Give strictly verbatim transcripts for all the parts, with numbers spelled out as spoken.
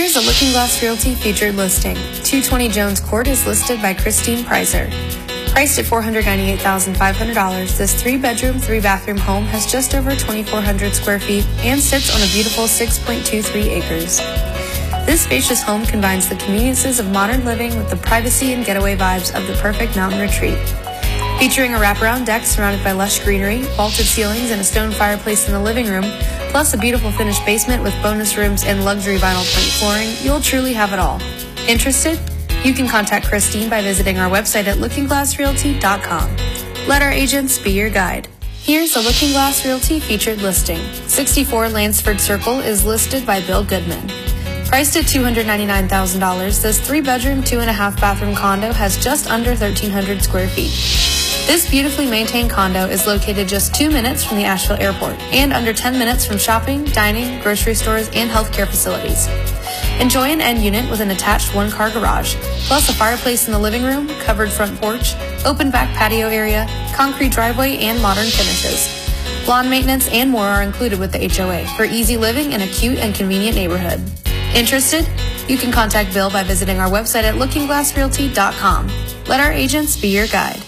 Here's a Looking Glass Realty featured listing. two twenty Jones Court is listed by Christine Preiser. Priced at four hundred ninety-eight thousand five hundred dollars, this three-bedroom, three-bathroom home has just over twenty-four hundred square feet and sits on a beautiful six point two three acres. This spacious home combines the conveniences of modern living with the privacy and getaway vibes of the perfect mountain retreat. Featuring a wraparound deck surrounded by lush greenery, vaulted ceilings, and a stone fireplace in the living room, plus a beautiful finished basement with bonus rooms and luxury vinyl plank flooring, you'll truly have it all. Interested? You can contact Christine by visiting our website at looking glass realty dot com. Let our agents be your guide. Here's a Looking Glass Realty featured listing. sixty-four Lansford Circle is listed by Bill Goodman. Priced at two hundred ninety-nine thousand dollars, this three-bedroom, two-and-a-half bathroom condo has just under thirteen hundred square feet. This beautifully maintained condo is located just two minutes from the Asheville Airport and under ten minutes from shopping, dining, grocery stores, and healthcare facilities. Enjoy an end unit with an attached one-car garage, plus a fireplace in the living room, covered front porch, open back patio area, concrete driveway, and modern finishes. Lawn maintenance and more are included with the H O A for easy living in a cute and convenient neighborhood. Interested? You can contact Bill by visiting our website at looking glass realty dot com. Let our agents be your guide.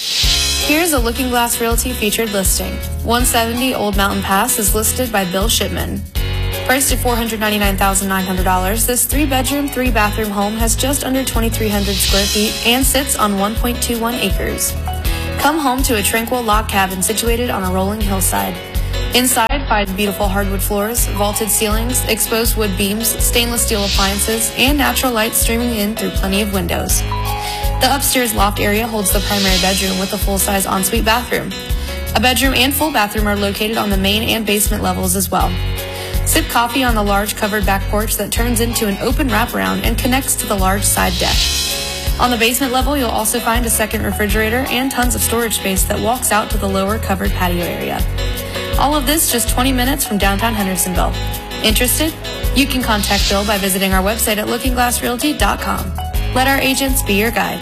Here's a Looking Glass Realty featured listing. one seventy Old Mountain Pass is listed by Bill Shipman. Priced at four hundred ninety-nine thousand nine hundred dollars, this three-bedroom, three-bathroom home has just under twenty-three hundred square feet and sits on one point two one acres. Come home to a tranquil log cabin situated on a rolling hillside. Inside, find beautiful hardwood floors, vaulted ceilings, exposed wood beams, stainless steel appliances, and natural light streaming in through plenty of windows. The upstairs loft area holds the primary bedroom with a full-size ensuite bathroom. A bedroom and full bathroom are located on the main and basement levels as well. Sip coffee on the large covered back porch that turns into an open wraparound and connects to the large side deck. On the basement level, you'll also find a second refrigerator and tons of storage space that walks out to the lower covered patio area. All of this just twenty minutes from downtown Hendersonville. Interested? You can contact Bill by visiting our website at looking glass realty dot com. Let our agents be your guide.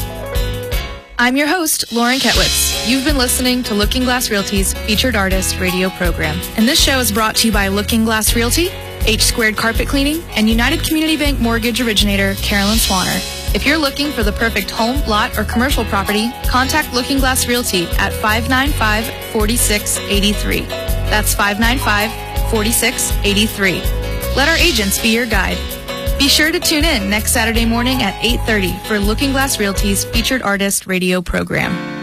I'm your host, Lauren Ketwitz. You've been listening to Looking Glass Realty's Featured Artist radio program. And this show is brought to you by Looking Glass Realty, H Squared Carpet Cleaning, and United Community Bank Mortgage Originator, Carolyn Swanner. If you're looking for the perfect home, lot, or commercial property, contact Looking Glass Realty at five nine five, four six eight three. That's five nine five, four six eight three. Let our agents be your guide. Be sure to tune in next Saturday morning at eight thirty for Looking Glass Realty's Featured Artist radio program.